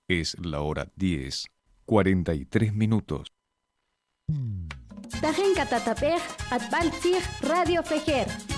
Es la hora 10:43. Tajen Catatapej, Atbaltzig, Radio Fejer.